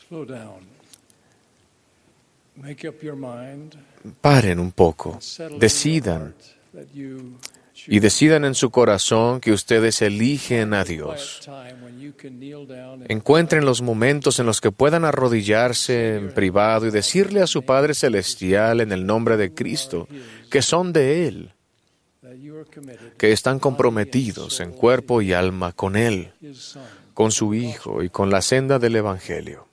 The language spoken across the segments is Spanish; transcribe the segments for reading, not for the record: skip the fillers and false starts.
Paren un poco, decidan en su corazón que ustedes eligen a Dios. Encuentren los momentos en los que puedan arrodillarse en privado y decirle a su Padre Celestial en el nombre de Cristo que son de Él, que están comprometidos en cuerpo y alma con Él, con su Hijo y con la senda del Evangelio.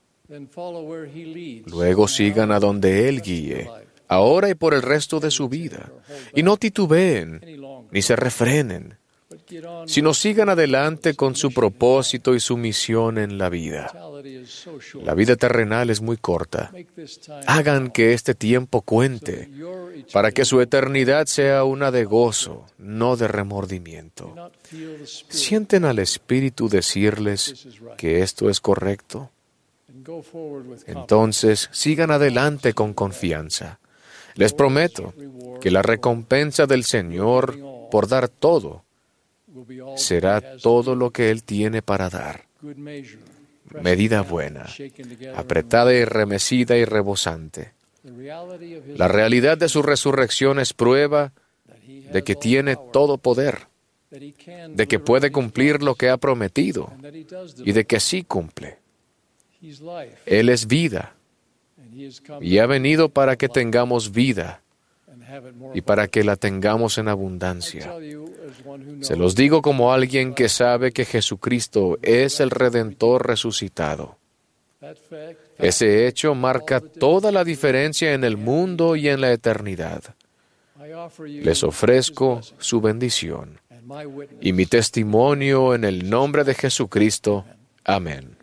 Luego sigan a donde Él guíe, ahora y por el resto de su vida, y no titubeen ni se refrenen, sino sigan adelante con su propósito y su misión en la vida. La vida terrenal es muy corta. Hagan que este tiempo cuente, para que su eternidad sea una de gozo, no de remordimiento. ¿Sienten al Espíritu decirles que esto es correcto? Entonces, sigan adelante con confianza. Les prometo que la recompensa del Señor por dar todo será todo lo que Él tiene para dar. Medida buena, apretada y remecida y rebosante. La realidad de su resurrección es prueba de que tiene todo poder, de que puede cumplir lo que ha prometido y de que sí cumple. Él es vida y ha venido para que tengamos vida y para que la tengamos en abundancia. Se los digo como alguien que sabe que Jesucristo es el Redentor resucitado. Ese hecho marca toda la diferencia en el mundo y en la eternidad. Les ofrezco su bendición y mi testimonio en el nombre de Jesucristo. Amén.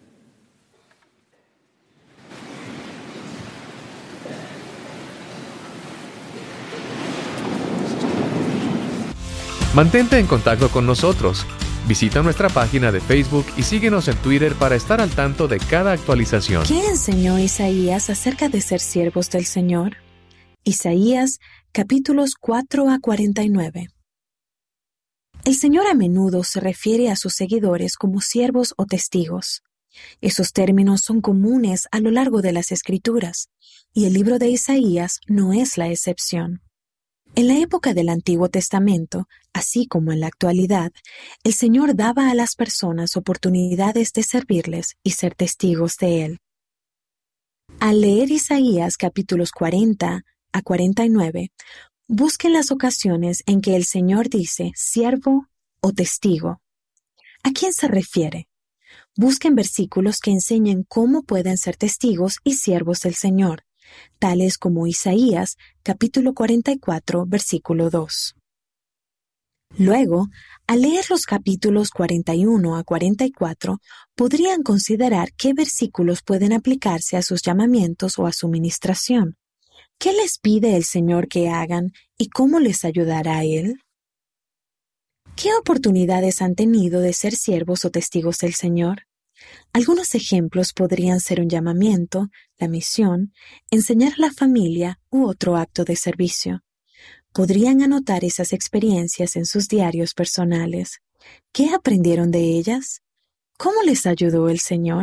Mantente en contacto con nosotros. Visita nuestra página de Facebook y síguenos en Twitter para estar al tanto de cada actualización. ¿Qué enseñó Isaías acerca de ser siervos del Señor? Isaías, capítulos 4 a 49. El Señor a menudo se refiere a sus seguidores como siervos o testigos. Esos términos son comunes a lo largo de las Escrituras, y el libro de Isaías no es la excepción. En la época del Antiguo Testamento, así como en la actualidad, el Señor daba a las personas oportunidades de servirles y ser testigos de Él. Al leer Isaías capítulos 40 a 49, busquen las ocasiones en que el Señor dice siervo o testigo. ¿A quién se refiere? Busquen versículos que enseñen cómo pueden ser testigos y siervos del Señor, tales como Isaías, capítulo 44, versículo 2. Luego, al leer los capítulos 41 a 44, podrían considerar qué versículos pueden aplicarse a sus llamamientos o a su ministración. ¿Qué les pide el Señor que hagan y cómo les ayudará a Él? ¿Qué oportunidades han tenido de ser siervos o testigos del Señor? Algunos ejemplos podrían ser un llamamiento, la misión, enseñar a la familia u otro acto de servicio. Podrían anotar esas experiencias en sus diarios personales. ¿Qué aprendieron de ellas? ¿Cómo les ayudó el Señor?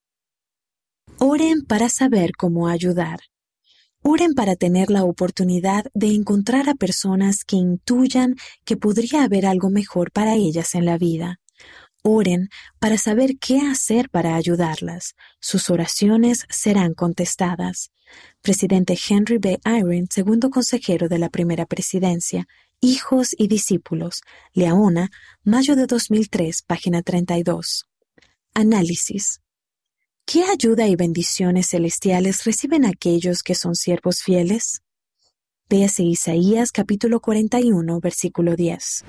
Oren para saber cómo ayudar. Oren para tener la oportunidad de encontrar a personas que intuyan que podría haber algo mejor para ellas en la vida. Oren para saber qué hacer para ayudarlas. Sus oraciones serán contestadas. Presidente Henry B. Eyring, segundo consejero de la primera presidencia, Hijos y Discípulos, Leona, mayo de 2003, página 32. Análisis. ¿Qué ayuda y bendiciones celestiales reciben aquellos que son siervos fieles? Véase Isaías capítulo 41, versículo 10.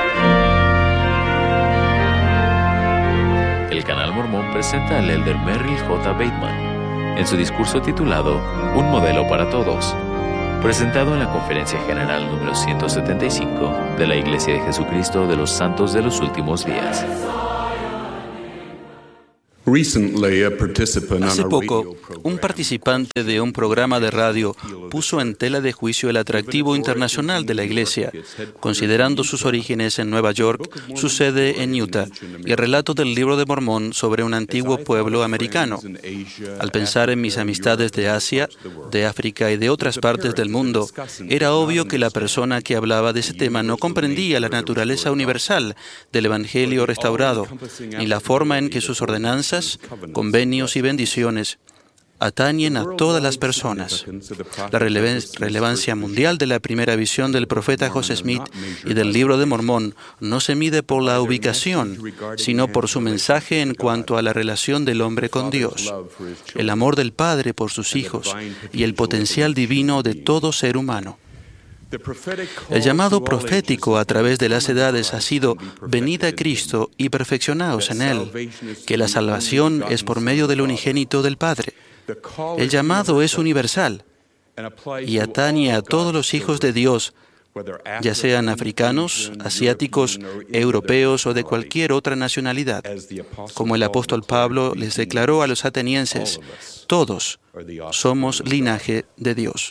El Canal Mormón presenta al elder Merrill J. Bateman en su discurso titulado Un modelo para todos, presentado en la Conferencia General número 175 de la Iglesia de Jesucristo de los Santos de los Últimos Días. Hace poco, un participante de un programa de radio puso en tela de juicio el atractivo internacional de la Iglesia, considerando sus orígenes en Nueva York, su sede en Utah y el relato del Libro de Mormón sobre un antiguo pueblo americano. Al pensar en mis amistades de Asia, de África y de otras partes del mundo, era obvio que la persona que hablaba de ese tema no comprendía la naturaleza universal del Evangelio restaurado, ni la forma en que sus ordenanzas, convenios y bendiciones atañen a todas las personas. La relevancia mundial de la primera visión del profeta José Smith y del Libro de Mormón no se mide por la ubicación, sino por su mensaje en cuanto a la relación del hombre con Dios, el amor del Padre por sus hijos y el potencial divino de todo ser humano. El llamado profético a través de las edades ha sido: venid a Cristo y perfeccionaos en Él, que la salvación es por medio del unigénito del Padre. El llamado es universal y atañe a todos los hijos de Dios, ya sean africanos, asiáticos, europeos o de cualquier otra nacionalidad. Como el apóstol Pablo les declaró a los atenienses, todos somos linaje de Dios.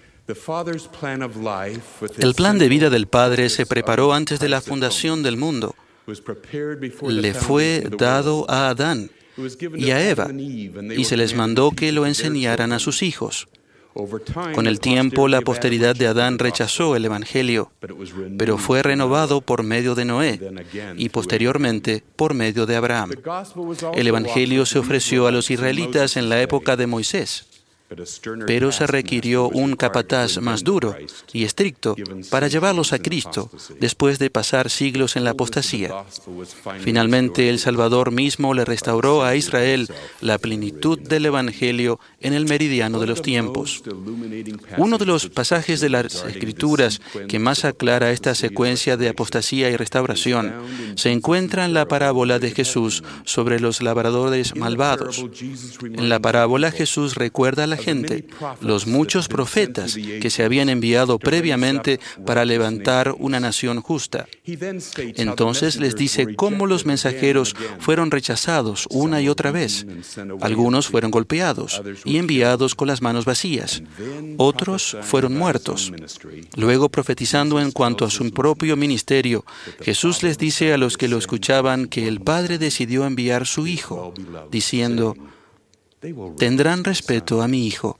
El plan de vida del Padre se preparó antes de la fundación del mundo. Le fue dado a Adán y a Eva, y se les mandó que lo enseñaran a sus hijos. Con el tiempo, la posteridad de Adán rechazó el Evangelio, pero fue renovado por medio de Noé y posteriormente por medio de Abraham. El Evangelio se ofreció a los israelitas en la época de Moisés, pero se requirió un capataz más duro y estricto para llevarlos a Cristo después de pasar siglos en la apostasía. Finalmente, el Salvador mismo le restauró a Israel la plenitud del Evangelio en el meridiano de los tiempos. Uno de los pasajes de las Escrituras que más aclara esta secuencia de apostasía y restauración se encuentra en la parábola de Jesús sobre los labradores malvados. En la parábola, Jesús recuerda a la gente los muchos profetas que se habían enviado previamente para levantar una nación justa. Entonces les dice cómo los mensajeros fueron rechazados una y otra vez. Algunos fueron golpeados y enviados con las manos vacías. Otros fueron muertos. Luego, profetizando en cuanto a su propio ministerio, Jesús les dice a los que lo escuchaban que el Padre decidió enviar su Hijo, diciendo: tendrán respeto a mi Hijo.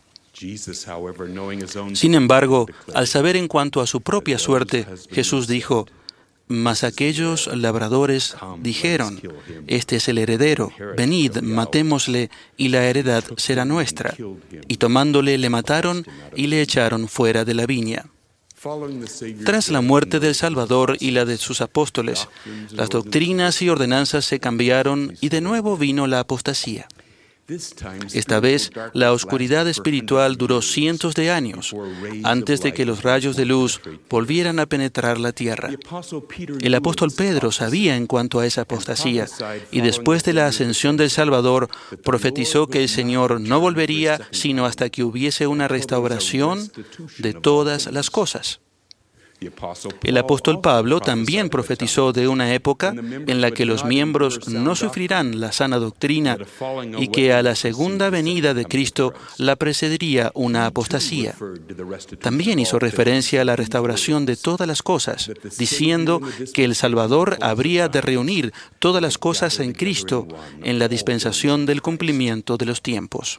Sin embargo, al saber en cuanto a su propia suerte, Jesús dijo: mas aquellos labradores dijeron: este es el heredero, venid, matémosle, y la heredad será nuestra. Y tomándole, le mataron y le echaron fuera de la viña. Tras la muerte del Salvador y la de sus apóstoles, las doctrinas y ordenanzas se cambiaron y de nuevo vino la apostasía. Esta vez, la oscuridad espiritual duró cientos de años antes de que los rayos de luz volvieran a penetrar la tierra. El apóstol Pedro sabía en cuanto a esa apostasía y después de la ascensión del Salvador profetizó que el Señor no volvería sino hasta que hubiese una restauración de todas las cosas. El apóstol Pablo también profetizó de una época en la que los miembros no sufrirán la sana doctrina y que a la segunda venida de Cristo la precedería una apostasía. También hizo referencia a la restauración de todas las cosas, diciendo que el Salvador habría de reunir todas las cosas en Cristo en la dispensación del cumplimiento de los tiempos.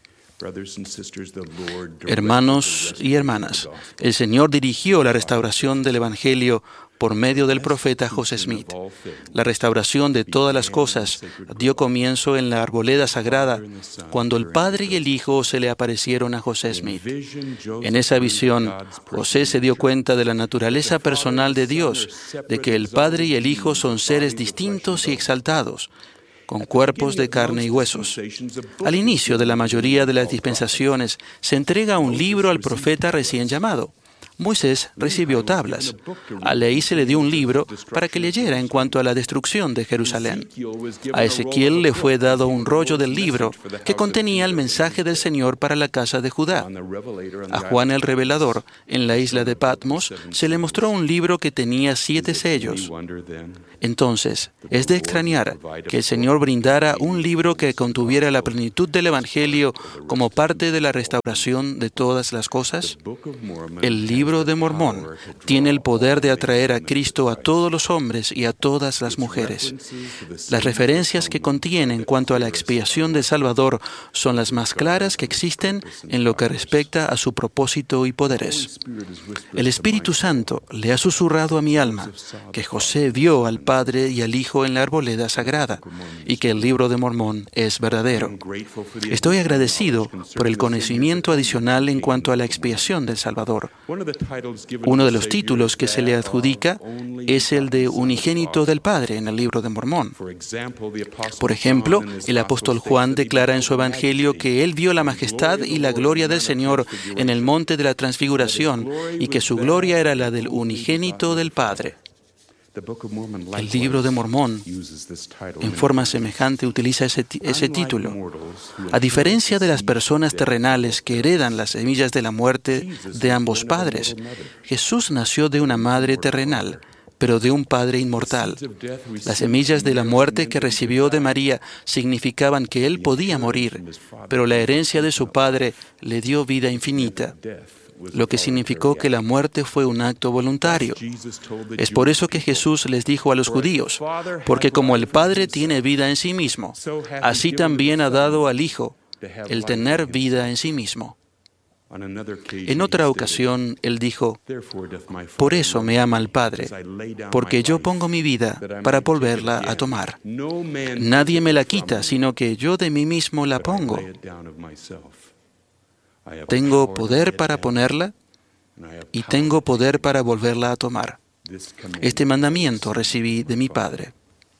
Hermanos y hermanas, el Señor dirigió la restauración del Evangelio por medio del profeta José Smith. La restauración de todas las cosas dio comienzo en la arboleda sagrada cuando el Padre y el Hijo se le aparecieron a José Smith. En esa visión, José se dio cuenta de la naturaleza personal de Dios, de que el Padre y el Hijo son seres distintos y exaltados, con cuerpos de carne y huesos. Al inicio de la mayoría de las dispensaciones, se entrega un libro al profeta recién llamado. Moisés recibió tablas. A Leí se le dio un libro para que leyera en cuanto a la destrucción de Jerusalén. A Ezequiel le fue dado un rollo del libro que contenía el mensaje del Señor para la casa de Judá. A Juan el Revelador, en la isla de Patmos, se le mostró un libro que tenía 7 sellos. Entonces, es de extrañar que el Señor brindara un libro que contuviera la plenitud del Evangelio como parte de la restauración de todas las cosas. El libro de Mormón tiene el poder de atraer a Cristo a todos los hombres y a todas las mujeres. Las referencias que contiene en cuanto a la expiación del Salvador son las más claras que existen en lo que respecta a su propósito y poderes. El Espíritu Santo le ha susurrado a mi alma que José vio al Padre y al Hijo en la arboleda sagrada y que el libro de Mormón es verdadero. Estoy agradecido por el conocimiento adicional en cuanto a la expiación del Salvador. Uno de los títulos que se le adjudica es el de unigénito del Padre en el libro de Mormón. Por ejemplo, el apóstol Juan declara en su Evangelio que él vio la majestad y la gloria del Señor en el monte de la transfiguración y que su gloria era la del unigénito del Padre. El libro de Mormón, en forma semejante, utiliza ese título. A diferencia de las personas terrenales que heredan las semillas de la muerte de ambos padres, Jesús nació de una madre terrenal, pero de un Padre inmortal. Las semillas de la muerte que recibió de María significaban que él podía morir, pero la herencia de su Padre le dio vida infinita, lo que significó que la muerte fue un acto voluntario. Es por eso que Jesús les dijo a los judíos, porque como el Padre tiene vida en sí mismo, así también ha dado al Hijo el tener vida en sí mismo. En otra ocasión, él dijo, por eso me ama el Padre, porque yo pongo mi vida para volverla a tomar. Nadie me la quita, sino que yo de mí mismo la pongo. Tengo poder para ponerla y tengo poder para volverla a tomar. Este mandamiento recibí de mi Padre.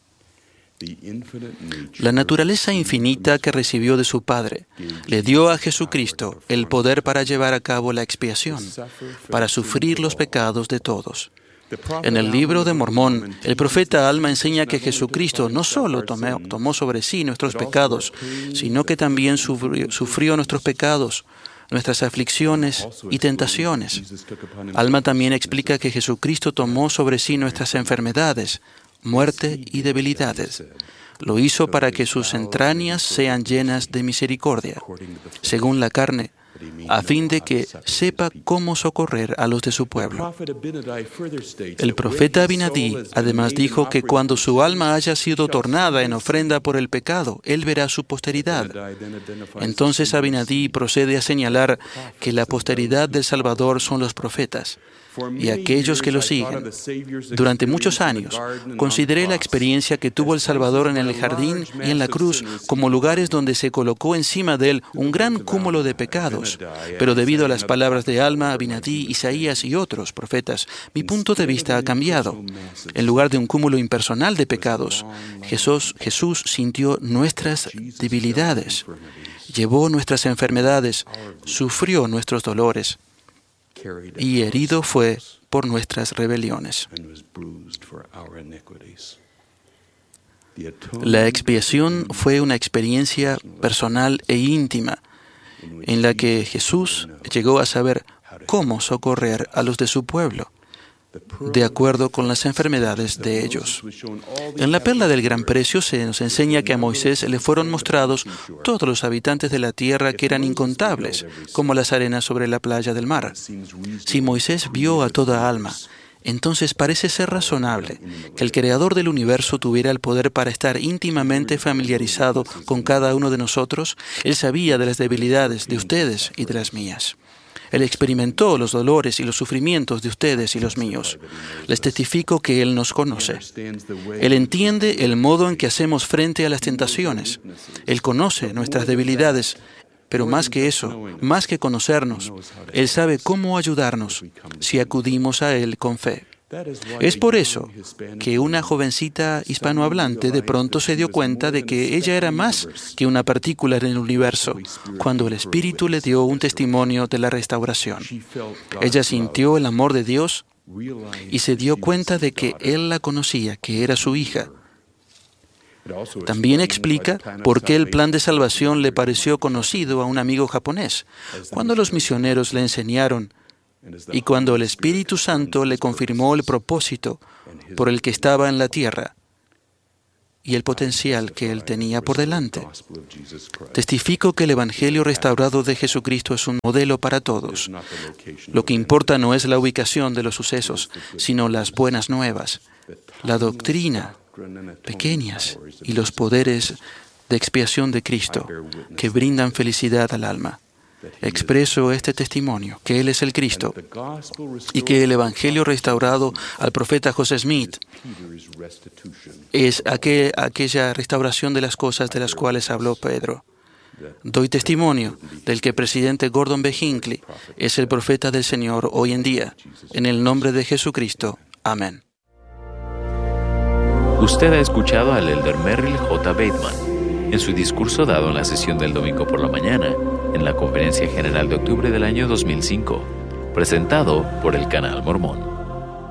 La naturaleza infinita que recibió de su Padre le dio a Jesucristo el poder para llevar a cabo la expiación, para sufrir los pecados de todos. En el libro de Mormón, el profeta Alma enseña que Jesucristo no solo tomó sobre sí nuestros pecados, sino que también sufrió nuestros pecados, nuestras aflicciones y tentaciones. Alma también explica que Jesucristo tomó sobre sí nuestras enfermedades, muerte y debilidades. Lo hizo para que sus entrañas sean llenas de misericordia, según la carne, a fin de que sepa cómo socorrer a los de su pueblo. El profeta Abinadí además dijo que cuando su alma haya sido tornada en ofrenda por el pecado, él verá su posteridad. Entonces Abinadí procede a señalar que la posteridad del Salvador son los profetas y aquellos que lo siguen. Durante muchos años, consideré la experiencia que tuvo el Salvador en el jardín y en la cruz como lugares donde se colocó encima de él un gran cúmulo de pecados. Pero debido a las palabras de Alma, Abinadí, Isaías y otros profetas, mi punto de vista ha cambiado. En lugar de un cúmulo impersonal de pecados, Jesús sintió nuestras debilidades, llevó nuestras enfermedades, sufrió nuestros dolores, y herido fue por nuestras rebeliones. La expiación fue una experiencia personal e íntima en la que Jesús llegó a saber cómo socorrer a los de su pueblo, de acuerdo con las enfermedades de ellos. En la perla del gran precio se nos enseña que a Moisés le fueron mostrados todos los habitantes de la tierra que eran incontables, como las arenas sobre la playa del mar. Si Moisés vio a toda alma, entonces parece ser razonable que el Creador del universo tuviera el poder para estar íntimamente familiarizado con cada uno de nosotros. Él sabía de las debilidades de ustedes y de las mías. Él experimentó los dolores y los sufrimientos de ustedes y los míos. Les testifico que Él nos conoce. Él entiende el modo en que hacemos frente a las tentaciones. Él conoce nuestras debilidades, pero más que eso, más que conocernos, Él sabe cómo ayudarnos si acudimos a Él con fe. Es por eso que una jovencita hispanohablante de pronto se dio cuenta de que ella era más que una partícula en el universo, cuando el Espíritu le dio un testimonio de la restauración. Ella sintió el amor de Dios y se dio cuenta de que Él la conocía, que era su hija. También explica por qué el plan de salvación le pareció conocido a un amigo japonés, cuando los misioneros le enseñaron y cuando el Espíritu Santo le confirmó el propósito por el que estaba en la tierra y el potencial que él tenía por delante. Testifico que el Evangelio restaurado de Jesucristo es un modelo para todos. Lo que importa no es la ubicación de los sucesos, sino las buenas nuevas, la doctrina, pequeñas, y los poderes de expiación de Cristo que brindan felicidad al alma. Expreso este testimonio, que Él es el Cristo y que el Evangelio restaurado al profeta José Smith es aquella restauración de las cosas de las cuales habló Pedro. Doy testimonio del que el presidente Gordon B. Hinckley es el profeta del Señor hoy en día. En el nombre de Jesucristo. Amén. Usted ha escuchado al elder Merrill J. Bateman en su discurso dado en la sesión del domingo por la mañana en la Conferencia General de octubre del año 2005, presentado por el Canal Mormón.